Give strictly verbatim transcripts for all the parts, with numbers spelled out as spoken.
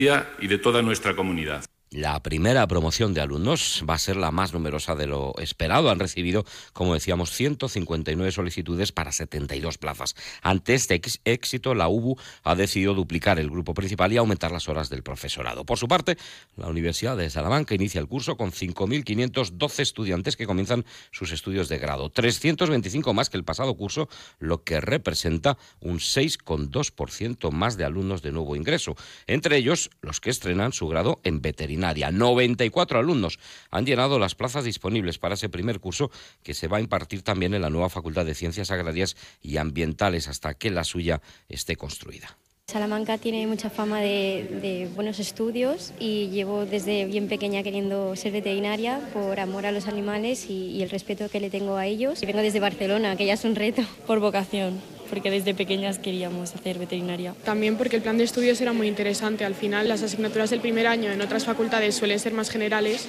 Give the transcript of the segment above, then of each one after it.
y de toda nuestra comunidad. La primera promoción de alumnos va a ser la más numerosa de lo esperado. Han recibido, como decíamos, ciento cincuenta y nueve solicitudes para setenta y dos plazas. Ante este éxito, la U B U ha decidido duplicar el grupo principal y aumentar las horas del profesorado. Por su parte, la Universidad de Salamanca inicia el curso con cinco mil quinientos doce estudiantes que comienzan sus estudios de grado. trescientos veinticinco más que el pasado curso, lo que representa un seis coma dos por ciento más de alumnos de nuevo ingreso. Entre ellos, los que estrenan su grado en veterinaria. noventa y cuatro alumnos han llenado las plazas disponibles para ese primer curso, que se va a impartir también en la nueva Facultad de Ciencias Agrarias y Ambientales hasta que la suya esté construida. Salamanca tiene mucha fama de, de buenos estudios y llevo desde bien pequeña queriendo ser veterinaria por amor a los animales y, y el respeto que le tengo a ellos. Y vengo desde Barcelona, que ya es un reto. Por vocación, porque desde pequeñas queríamos hacer veterinaria. También porque el plan de estudios era muy interesante. Al final las asignaturas del primer año en otras facultades suelen ser más generales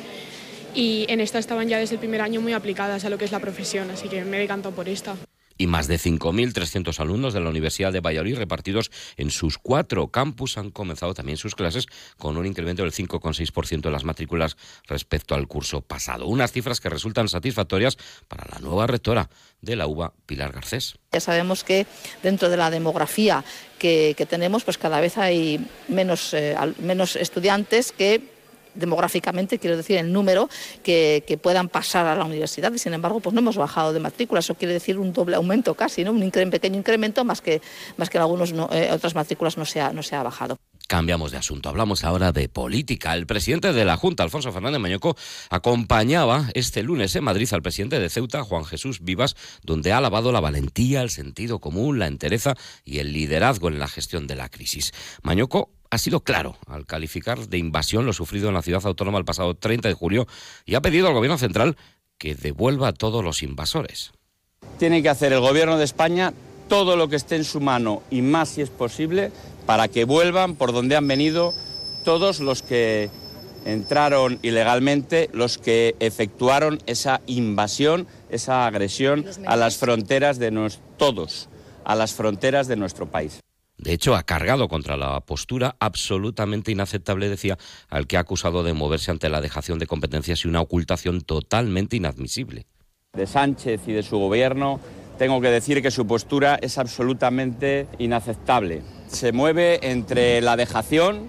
y en esta estaban ya desde el primer año muy aplicadas a lo que es la profesión, así que me he decantado por esta. Y más de cinco mil trescientos alumnos de la Universidad de Valladolid, repartidos en sus cuatro campus, han comenzado también sus clases con un incremento del cinco coma seis por ciento de las matrículas respecto al curso pasado. Unas cifras que resultan satisfactorias para la nueva rectora de la U B A, Pilar Garcés. Ya sabemos que dentro de la demografía que, que tenemos, pues cada vez hay menos, eh, menos estudiantes que demográficamente, quiero decir, el número que, que puedan pasar a la universidad, y sin embargo pues no hemos bajado de matrículas. Eso quiere decir un doble aumento casi, ¿no? Un incre- pequeño incremento, más que, más que en algunos no, eh, otras matrículas no se ha, no se ha bajado. Cambiamos de asunto, hablamos ahora de política. El presidente de la Junta, Alfonso Fernández Mañoco, acompañaba este lunes en Madrid al presidente de Ceuta, Juan Jesús Vivas, donde ha alabado la valentía, el sentido común, la entereza y el liderazgo en la gestión de la crisis. Mañoco ha sido claro al calificar de invasión lo sufrido en la ciudad autónoma el pasado treinta de julio y ha pedido al gobierno central que devuelva a todos los invasores. Tiene que hacer el gobierno de España todo lo que esté en su mano y más si es posible para que vuelvan por donde han venido todos los que entraron ilegalmente, los que efectuaron esa invasión, esa agresión a las fronteras de nos, todos, a las fronteras de nuestro país. De hecho, ha cargado contra la postura absolutamente inaceptable, decía, al que ha acusado de moverse ante la dejación de competencias y una ocultación totalmente inadmisible. De Sánchez y de su gobierno, tengo que decir que su postura es absolutamente inaceptable. Se mueve entre la dejación,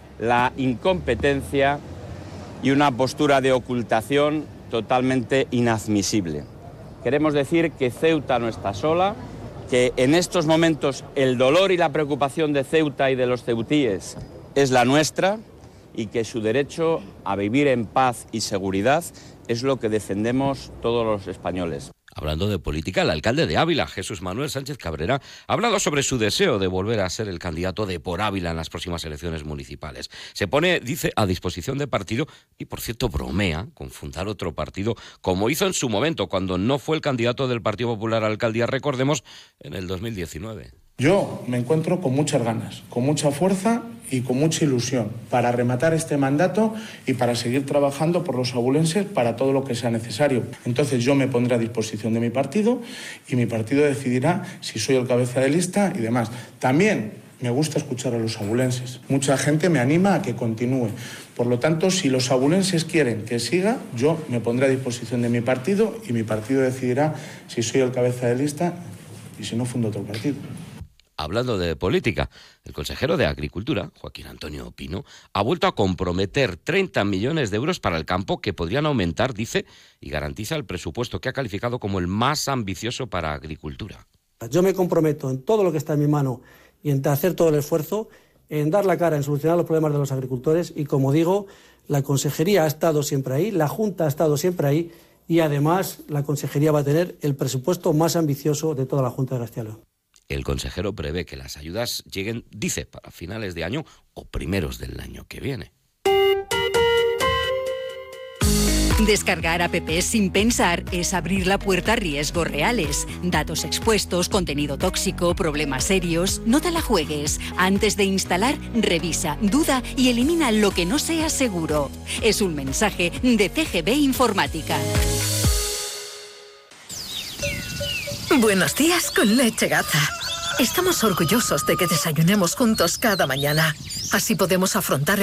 la incompetencia y una postura de ocultación totalmente inadmisible. Queremos decir que Ceuta no está sola, que en estos momentos el dolor y la preocupación de Ceuta y de los ceutíes es la nuestra y que su derecho a vivir en paz y seguridad es lo que defendemos todos los españoles. Hablando de política, el alcalde de Ávila, Jesús Manuel Sánchez Cabrera, ha hablado sobre su deseo de volver a ser el candidato de Por Ávila en las próximas elecciones municipales. Se pone, dice, a disposición del partido y, por cierto, bromea con fundar otro partido, como hizo en su momento cuando no fue el candidato del Partido Popular a la alcaldía, recordemos, en el dos mil diecinueve. Yo me encuentro con muchas ganas, con mucha fuerza y con mucha ilusión para rematar este mandato y para seguir trabajando por los abulenses para todo lo que sea necesario. Entonces yo me pondré a disposición de mi partido y mi partido decidirá si soy el cabeza de lista y demás. También me gusta escuchar a los abulenses. Mucha gente me anima a que continúe. Por lo tanto, si los abulenses quieren que siga, yo me pondré a disposición de mi partido y mi partido decidirá si soy el cabeza de lista y si no, fundo otro partido. Hablando de política, el consejero de Agricultura, Joaquín Antonio Pino, ha vuelto a comprometer treinta millones de euros para el campo que podrían aumentar, dice, y garantiza el presupuesto que ha calificado como el más ambicioso para agricultura. Yo me comprometo en todo lo que está en mi mano y en hacer todo el esfuerzo, en dar la cara, en solucionar los problemas de los agricultores y, como digo, la consejería ha estado siempre ahí, la Junta ha estado siempre ahí y, además, la consejería va a tener el presupuesto más ambicioso de toda la Junta de Castilla y León. El consejero prevé que las ayudas lleguen, dice, para finales de año o primeros del año que viene. Descargar apps sin pensar es abrir la puerta a riesgos reales. Datos expuestos, contenido tóxico, problemas serios. No te la juegues. Antes de instalar, revisa, duda y elimina lo que no sea seguro. Es un mensaje de C G B Informática. Buenos días con Leche Gaza. Estamos orgullosos de que desayunemos juntos cada mañana. Así podemos afrontar